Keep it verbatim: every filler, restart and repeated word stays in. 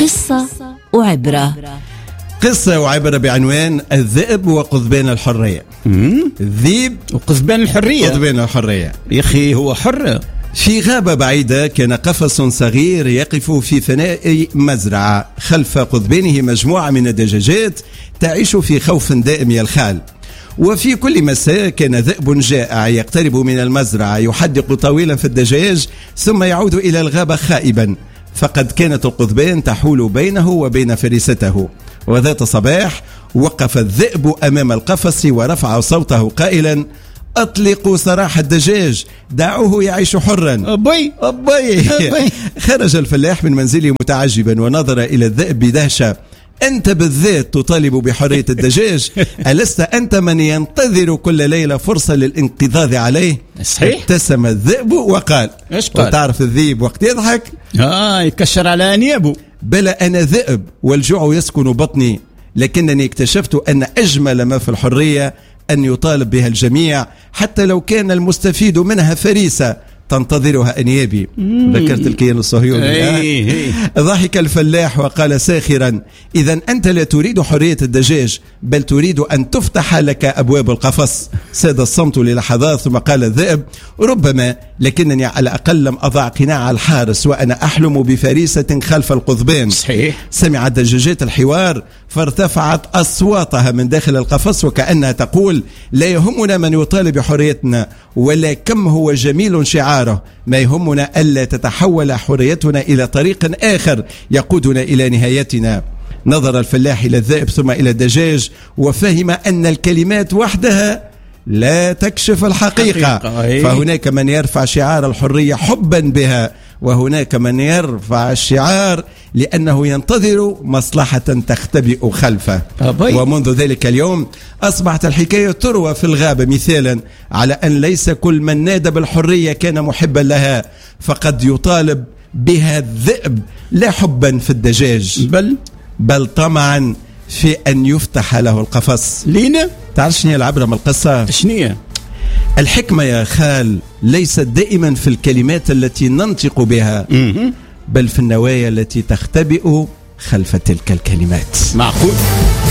قصة وعبرة. قصة وعبرة بعنوان الذئب وقضبان الحرية. الذئب وقضبان الحرية. قضبان الحرية يا أخي هو حر. في غابة بعيدة كان قفص صغير يقف في فناء مزرعة، خلف قضبانه مجموعة من الدجاجات تعيش في خوف دائم يلخال. وفي كل مساء كان ذئب جائع يقترب من المزرعة، يحدق طويلا في الدجاج ثم يعود إلى الغابة خائبا، فقد كانت القضبان تحول بينه وبين فريسته. وذات صباح وقف الذئب أمام القفص ورفع صوته قائلا: أطلقوا سراح الدجاج، دعوه يعيش حرا. أبي أبي, أبي. خرج الفلاح من منزله متعجبا ونظر إلى الذئب بدهشة. أنت بالذات تطالب بحرية الدجاج؟ ألست أنت من ينتظر كل ليلة فرصة للانقضاض عليه؟ صحيح. ابتسم الذئب وقال: إيش قال؟ وتعرف الذئب وقت يضحك آه يكشر على أنيابه. بلى أنا ذئب والجوع يسكن بطني، لكنني اكتشفت أن أجمل ما في الحرية أن يطالب بها الجميع، حتى لو كان المستفيد منها فريسة تنتظرها أنيابي. ذكرت الكيان الصهيوني. ضحك الفلاح وقال ساخرا: إذا أنت لا تريد حرية الدجاج، بل تريد أن تفتح لك أبواب القفص. ساد الصمت للحظات ثم قال الذئب: ربما، لكنني على الأقل لم أضع قناع الحارس وأنا أحلم بفريسة خلف القضبان. صحيح. سمعت الدجاجات الحوار فارتفعت أصواتها من داخل القفص وكأنها تقول: لا يهمنا من يطالب بحريتنا، ولا كم هو جميل شعاره، ما يهمنا ألا تتحول حريتنا إلى طريق آخر يقودنا إلى نهايتنا. نظر الفلاح إلى الذئب ثم إلى الدجاج وفهم أن الكلمات وحدها لا تكشف الحقيقة. حقيقة. فهناك من يرفع شعار الحرية حبا بها، وهناك من يرفع الشعار لأنه ينتظر مصلحة تختبئ خلفه. أبي. ومنذ ذلك اليوم أصبحت الحكاية تروى في الغابة مثالا على أن ليس كل من نادى بالحرية كان محبا لها، فقد يطالب بها الذئب لا حبا في الدجاج، بل بل طمعا في أن يفتح له القفص. لينا تعرف شنو هي العبرة من القصة؟ شنية؟ الحكمة يا خال ليست دائما في الكلمات التي ننطق بها، بل في النوايا التي تختبئ خلف تلك الكلمات. معقول.